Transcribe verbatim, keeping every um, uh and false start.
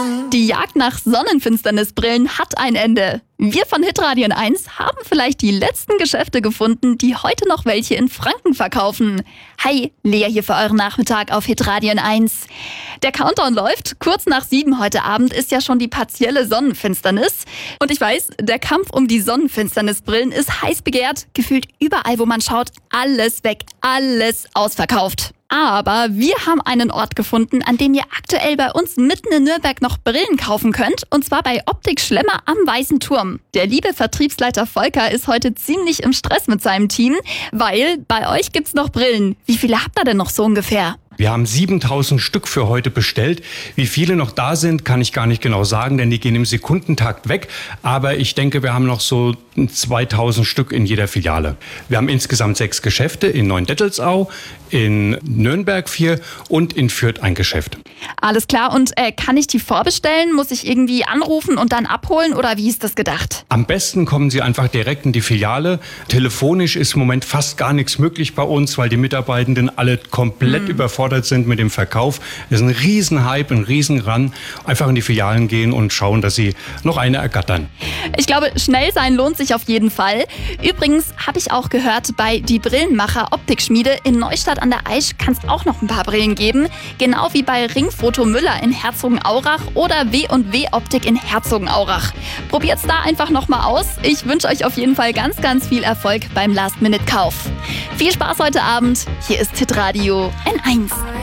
Die Jagd nach Sonnenfinsternisbrillen hat ein Ende. Wir von Hitradio N eins haben vielleicht die letzten Geschäfte gefunden, die heute noch welche in Franken verkaufen. Hi, Lea hier für euren Nachmittag auf Hitradio N eins. Der Countdown läuft. Kurz nach sieben heute Abend ist ja schon die partielle Sonnenfinsternis. Und ich weiß, der Kampf um die Sonnenfinsternisbrillen ist heiß begehrt. Gefühlt überall, wo man schaut, alles weg, alles ausverkauft. Aber wir haben einen Ort gefunden, an dem ihr aktuell bei uns mitten in Nürnberg noch Brillen kaufen könnt. Und zwar bei Optik Schlemmer am Weißen Turm. Der liebe Vertriebsleiter Volker ist heute ziemlich im Stress mit seinem Team, weil bei euch gibt's noch Brillen. Wie viele habt ihr denn noch so ungefähr? Wir haben siebentausend Stück für heute bestellt. Wie viele noch da sind, kann ich gar nicht genau sagen, denn die gehen im Sekundentakt weg. Aber ich denke, wir haben noch so zweitausend Stück in jeder Filiale. Wir haben insgesamt sechs Geschäfte in Neuendettelsau, in Nürnberg vier und in Fürth ein Geschäft. Alles klar. Und äh, kann ich die vorbestellen? Muss ich irgendwie anrufen und dann abholen oder wie ist das gedacht? Am besten kommen Sie einfach direkt in die Filiale. Telefonisch ist im Moment fast gar nichts möglich bei uns, weil die Mitarbeitenden alle komplett mhm. überfordert sind mit dem Verkauf. Das ist ein Riesenhype, ein Riesenrun. Einfach in die Filialen gehen und schauen, dass Sie noch eine ergattern. Ich glaube, schnell sein lohnt sich auf jeden Fall. Übrigens habe ich auch gehört, bei Die Brillenmacher Optikschmiede in Neustadt an der Aisch kann es auch noch ein paar Brillen geben. Genau wie bei Ringfoto Müller in Herzogenaurach oder W und W Optik in Herzogenaurach. Probiert's da einfach nochmal aus. Ich wünsche euch auf jeden Fall ganz, ganz viel Erfolg beim Last-Minute-Kauf. Viel Spaß heute Abend. Hier ist Hitradio N eins.